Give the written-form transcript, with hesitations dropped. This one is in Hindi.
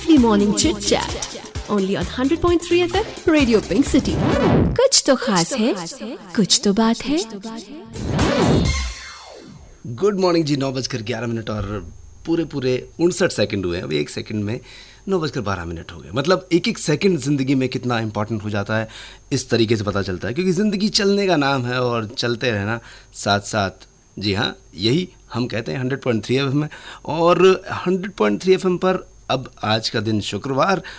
lovely morning chit chat. Only on 100.3 FM Radio Pink City. कुछ तो खास है, कुछ तो बात है. गुड मॉर्निंग जी. 9:11 और पूरे 59 सेकंड हुए हैं. अभी 1 सेकंड में 9:12 हो गए. मतलब एक सेकंड ज़िंदगी में कितना इंपॉर्टेंट हो जाता है इस तरीके से पता चलता है, क्योंकि ज़िंदगी चलने का नाम है और चलते रहना साथ साथ. जी हाँ, यही हम कहते हैं 100.3 FM में. और 100.3 FM पर अब आज का दिन शुक्रवार